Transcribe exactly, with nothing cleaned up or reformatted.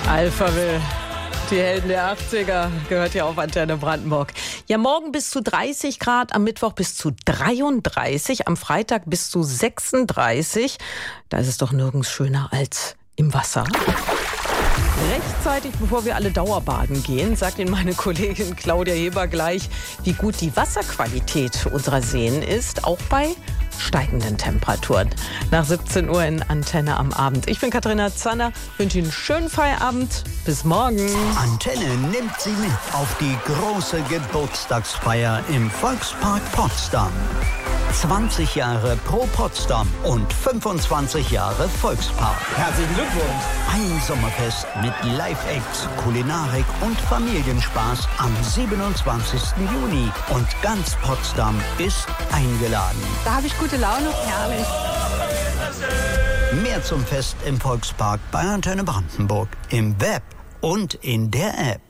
Alphaville, die Helden der achtziger, gehört ja auf Antenne Brandenburg. Ja, morgen bis zu dreißig Grad, am Mittwoch bis zu dreiunddreißig, am Freitag bis zu sechsunddreißig. Da ist es doch nirgends schöner als im Wasser. Rechtzeitig, bevor wir alle Dauerbaden gehen, sagt Ihnen meine Kollegin Claudia Heber gleich, wie gut die Wasserqualität unserer Seen ist, auch bei steigenden Temperaturen. Nach siebzehn Uhr in Antenne am Abend. Ich bin Katharina Zanner, wünsche Ihnen einen schönen Feierabend. Bis morgen. Antenne nimmt Sie mit auf die große Geburtstagsfeier im Volkspark Potsdam. zwanzig Jahre Pro Potsdam und fünfundzwanzig Jahre Volkspark. Herzlichen Glückwunsch! Ein Sommerfest mit Live-Acts, Kulinarik und Familienspaß am siebenundzwanzigsten Juni. Und ganz Potsdam ist eingeladen. Da habe ich gute Laune. Herrlich. Mehr zum Fest im Volkspark bei Antenne Brandenburg im Web und in der App.